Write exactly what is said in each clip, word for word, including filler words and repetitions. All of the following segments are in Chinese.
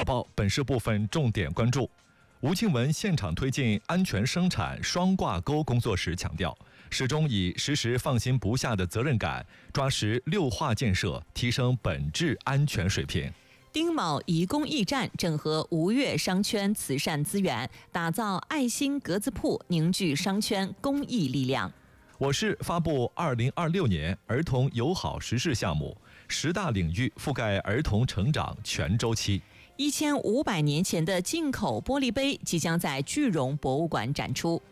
早报本市部分重点关注：吴庆文现场推进安全生产双挂钩工作时强调，始终以时时放心不下的责任感，抓实六化建设，提升本质安全水平。 丁卯移公益站整合吴越商圈慈善资源，打造爱心格子铺，凝聚商圈公益力量。 我市发布二零二六年儿童友好实事项目，十大领域覆盖儿童成长全周期。 一千五百年前的进口玻璃杯即将在巨荣博物馆展出。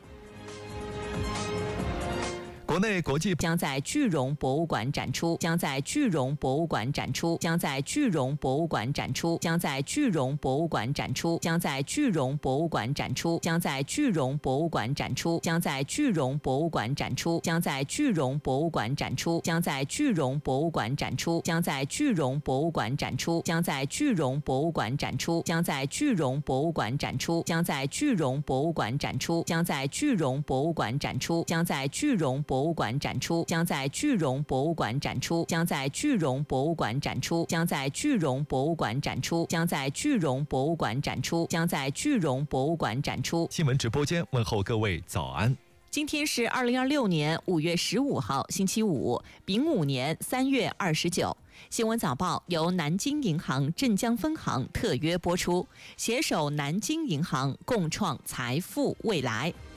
国内国际将在巨荣博物馆展出，将在巨荣博物馆展出，将在巨荣博物馆展出，将在巨荣博物馆展出，将在巨荣博物馆展出，将在巨荣博物馆展出，将在巨荣博物馆展出，将在巨荣博物馆展出，将在巨荣博物馆展出，将在巨荣博物馆展出，将在巨荣博物馆展出，将在巨荣博物馆展出，将在巨荣博物馆展出，将在巨荣博物馆展出，将在巨荣博物馆展出，将在巨荣博物馆展出，将在巨荣博物馆展出，将在巨荣博物馆展出，将在巨荣博物馆展出，将在巨荣博物馆展出。 新闻直播间问候各位早安。 今天是二零二六年五月十五号，星期五，丙午年三月二十九。新闻早报由南京银行镇江分行特约播出，携手南京银行，共创财富未来。